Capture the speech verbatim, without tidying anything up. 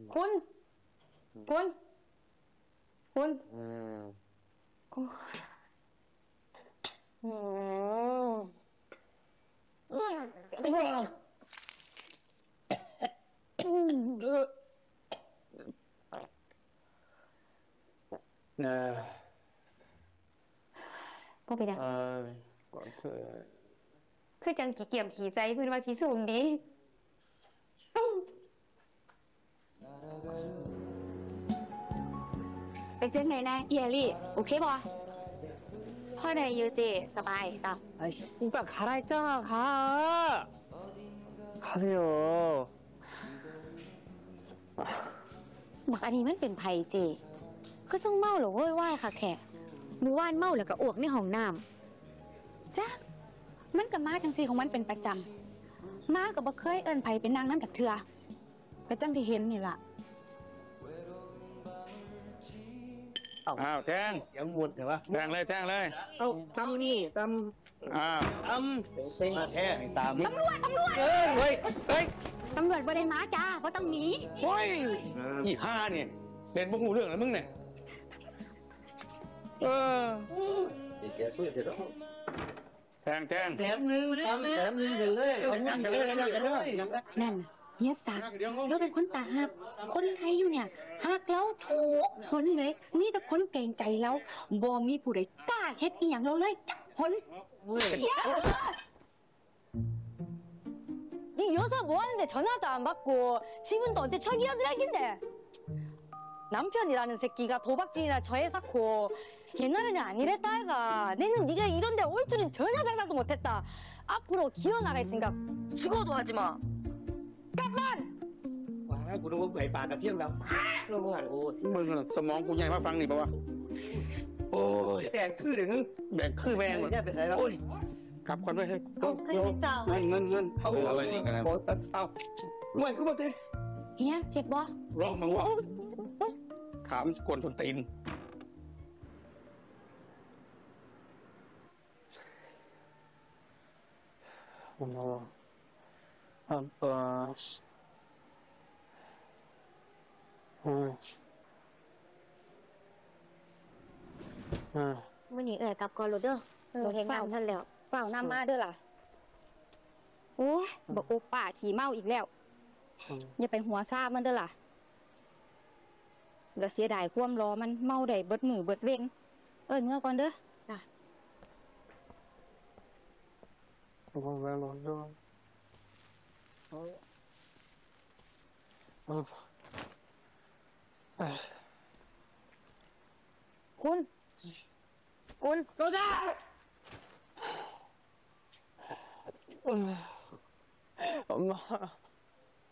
คุณคุณคุณอืมโอ้ยอืมอืมนะพวกพี่นะเออก่อนเธอคือจังขี้เกียจขี่ใจเพื่อนว่าสีสูงดีเป็นจังไหนนะเอียรี่โอเคบ่พ่อในยูเจสบายต่อ 아이씨 오빠 가라 했잖아 가 가세요 บักอันนี้มันเป็นไผเจคือส่งเมาหรือโว้ยว่ายค่ะแค่มือว่านเมาแล้วก็อ้วกในห้องน้ำจ้ะมันก็มาจังซี่ของมันเป็นประจำมาก็บ่เคยเอิ้นไผเป็นนางน้ำจากเถื่อก็จังที่เห็นนี่ล่ะอ้าวแทงยังหมดเหรอวะแทงเลยแทงเลยเอ้าทำนี่ทอ้าวำทำมาแท้ตามตำรวจตำรวจเฮ้ยเฮ้ยเฮ้ยตำรวจบ่ได้มาจ้าบ่ต้องหนีเฮ้ยอีห้าเนี่ยเล่นพวกหูเรื่องอะไรมึงเนี่ยเออเสียสู้เดี๋ยวแทงแทงแถมหนึ่งทำแถมหนึ่งกันเลยทำกันเลยทำกันเลยนั่นเฮียศักดิ์เราเป็นคนตาหักคนไทยอยู่เนี่ยหักแล้วทุกคนเลยมีแต่คนเกรงใจแล้วบ่มีผู้ใดกล้าเฮ็ดอีหยังเราเลยจักคน 이 여자 뭐 하는데 전화도 안 받고 지분도 언제 철기라들하긴데 남편이라는 새끼가 도박질이나 저해 쌓고 옛날에는 아니랬다 아이가 내는 네가 이런 데 올 줄은 전혀 상상도 못했다 앞으로 기어나갈 생각 죽어도 하지마 깜만 ว้ากูนึกว่าไก่ปลากระเทียมแล้วป้าลงมาโอ้มึงสมองกูใหญ่มาฟังนี่ปะวะโอ้ยแดงคือเดี๋ยวนึงแบ่งคือแม่งเนี่ยไปใส่แล้วโอ้ยกลับก่อนไปให้เงินเงินเงินเอาเอาไปนี่กันนะเอาเอาหน่วยขึ้นมาดิเฮียเจ็บบ่ร้องมึงวะถามกวนทนตีน 어, 한 번, 어, 어. มื้อนี้เอ้ยกลับก่อนโลดเด้อเราเฮ็ดงานท่านแล้วเฝ้านำมาเด้อล่ะโอ้ยบ่โอป้าขี้เมาอีกแล้วอย่าไปหัวซ่ามันเด้อล่ะแล้วเสียดายความรอมันเมาได้เบิดมือเบิดเวงเอิ้นเงือก่อนเด้อจ้ะ 이거 왜 넣어? 어, 어, 아, คุณคุณโรจ้า 엄마.